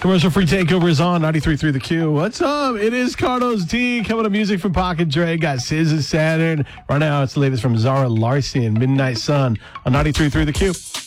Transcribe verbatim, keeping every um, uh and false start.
Commercial-free takeover is on ninety-three point three The Q. What's up? It is Carlos D. Coming to music from Pocket Dre. Got Sis and Saturn. Right now, it's the latest from Zara Larson, Midnight Sun on ninety-three point three The Q.